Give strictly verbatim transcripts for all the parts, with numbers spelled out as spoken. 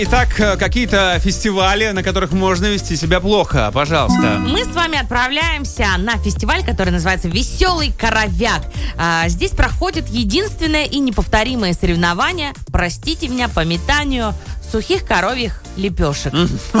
Итак, какие-то фестивали, на которых можно вести себя плохо, пожалуйста. Мы с вами отправляемся на фестиваль, который называется «Веселый коровяк». А, здесь проходит единственное и неповторимое соревнование, простите меня, по метанию сухих коровьих лепешек.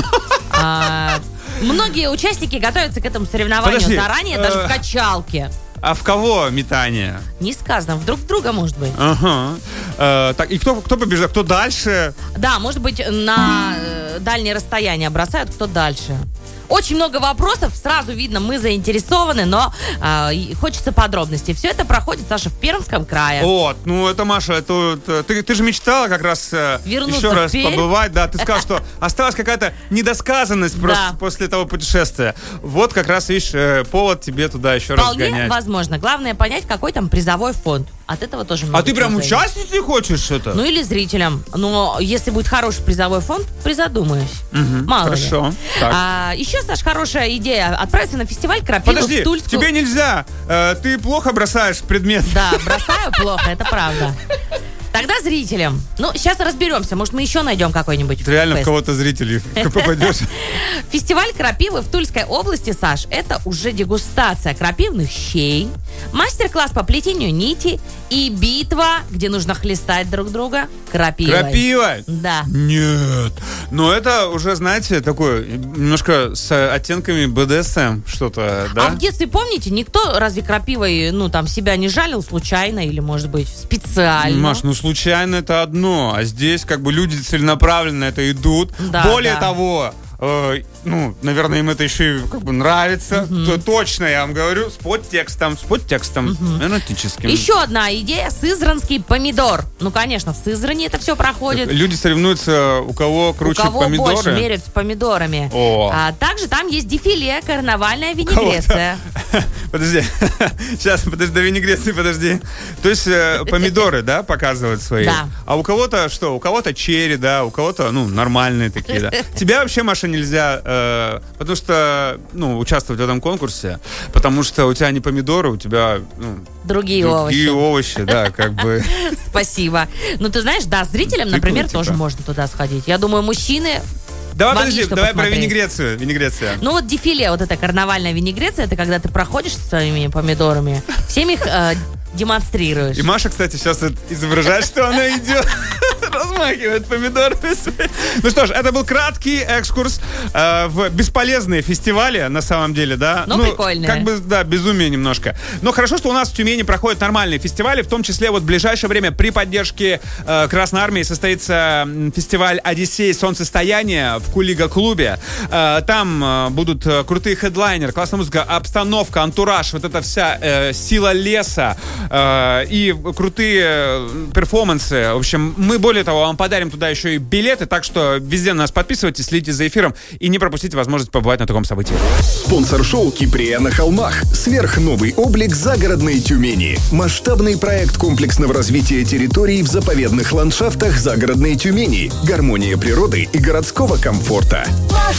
А, многие участники готовятся к этому соревнованию Подожди, заранее, даже в качалке. А в кого метание? Не сказано, в друг друга, может быть. Ага. Э, так, и кто, кто побежит, кто дальше? Да, может быть, на э, дальние расстояния бросают, кто дальше. Очень много вопросов, сразу видно, мы заинтересованы, но э, хочется подробностей. Все это проходит, Саша, в Пермском крае. Вот, ну это, Маша, это, это, ты, ты же мечтала как раз э, еще раз вперед. побывать, да, ты сказала, что осталась какая-то недосказанность просто Да. после того путешествия. Вот как раз, видишь, э, повод тебе туда еще раз Вполне гонять. возможно. Главное понять, какой там призовой фонд. От этого тоже много А ты прям чего зависит. участницей хочешь это? Ну или зрителям. Но если будет хороший призовой фонд, призадумаюсь. Мгм, Мало ли. хорошо. Так. А, еще, Саш, хорошая идея. Отправиться на фестиваль крапивы Подожди, в Тульскую. тебе нельзя. Э, ты плохо бросаешь предмет. Да, бросаю плохо, это правда. Тогда зрителям. Ну, сейчас разберемся. Может, мы еще найдем какой-нибудь Ты реально в фест. кого-то зрителей попадешь. Фестиваль крапивы в Тульской области, Саш, это уже дегустация крапивных щей, мастер-класс по плетению нити и битва, где нужно хлестать друг друга крапивой. Крапива? Да. Нет. Но это уже, знаете, такое немножко с оттенками бэ дэ эс эм что-то, да? А в детстве, помните, никто разве крапивой, ну, там, себя не жалил случайно или, может быть, специально? Маш, ну случайно это одно, а здесь как бы люди целенаправленно на это идут. Да, Более да. того, э, ну, наверное, им это еще и как бы нравится. То, точно, я вам говорю, с подтекстом, с подтекстом эротическим. Еще одна идея — сызранский помидор. Ну, конечно, в Сызрани это все проходит. Люди соревнуются, у кого круче У кого помидоры. больше мерят с помидорами. О. А также там есть дефиле, карнавальная винегреция. Подожди, сейчас, подожди, до винегреции, подожди. То есть э, помидоры, да, показывают свои? Да. А у кого-то что? У кого-то черри, да, у кого-то, ну, нормальные такие, да. Тебя вообще, Маша, нельзя, э, потому что, ну, участвовать в этом конкурсе, потому что у тебя не помидоры, у тебя, ну, Другие, другие овощи. овощи, да, как бы. Спасибо. Ну, ты знаешь, да, зрителям, Тыквы, например, типа. тоже можно туда сходить. Я думаю, мужчины... Давай, Могли подожди, что давай про посмотреть. винегрецию. Винегреция. Ну вот дефиле, вот эта карнавальная винегреция, это когда ты проходишь со своими помидорами, всем их э, демонстрируешь. И Маша, кстати, сейчас вот изображает, что она идет, размахивает помидорами свои. Ну что ж, это был краткий экскурс э, в бесполезные фестивали, на самом деле, да? Но прикольные. Как бы, да, безумие немножко. Но хорошо, что у нас в Тюмени проходят нормальные фестивали, в том числе вот в ближайшее время при поддержке э, Красной Армии состоится м, фестиваль «Одиссей. Солнцестояние» в Кулига-клубе. Э, там э, будут э, крутые хедлайнеры, классная музыка, обстановка, антураж, вот эта вся э, сила леса, э, и крутые э, перформансы. В общем, мы, более того, вам подарим туда еще и билеты, так что везде на нас подписывайтесь, следите за эфиром и не пропустите возможность побывать на таком событии. Спонсор шоу «Киприя на холмах». Сверхновый облик загородной Тюмени. Масштабный проект комплексного развития территорий в заповедных ландшафтах загородной Тюмени. Гармония природы и городского комфорта. Ваш